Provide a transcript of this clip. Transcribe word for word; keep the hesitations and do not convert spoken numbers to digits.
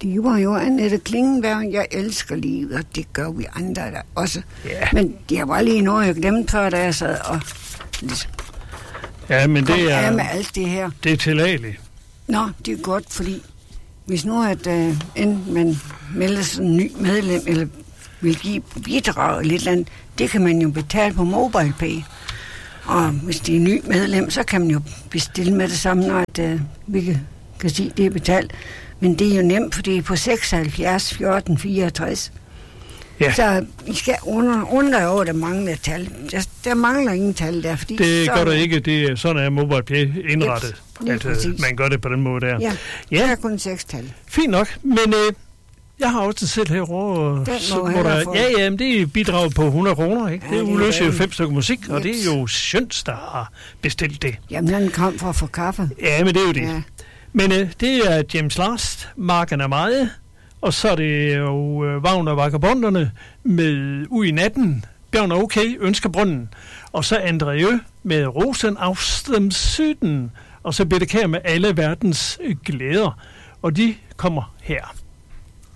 Det var jo Annette Klingenberg. Jeg elsker livet, og det gør vi andre der også. Ja. Men det var lige noget, jeg glemte før, da jeg sad og ligesom Ja, men det er, med alt det her. Det er tilladeligt. Nå, det er godt, fordi hvis nu at uh, enten man melder sig en ny medlem, eller vil give bidrag eller et eller andet, det kan man jo betale på MobilePay. Og hvis det er en ny medlem, så kan man jo bestille med det samme, når at, uh, vi kan, kan sige, at det er betalt. Men det er jo nemt, for det er på seksoghalvfjerds fjorten fireogtres. Ja. Så I skal under, undre over, der mangler tal. Der, der mangler ingen tal der, fordi... Det så, gør der ikke. Det er, sådan er MobilePay indrettet. Yep, at uh, man gør det på den måde der. Ja, ja. der er kun seks tal. Fint nok, men uh, jeg har også selv herovre... Den så, må hvor der, få. Ja, ja, men det er bidrag på hundrede kroner, ikke? Ja, det det er udløser jo det. fem stykker musik, og Yep. det er jo Sjøns, der har bestilt det. Jamen, den kom for at få kaffe. Ja, men det er jo det. Ja. Men øh, det er James Last, Marken er meget, og så er det jo øh, Vagn og Vagabonderne med Ud i natten, Bjørn og Okay, Ønskebrønden, og så André med Rosen aus dem Süden, og så Bette Kjær med Alle verdens glæder, og de kommer her.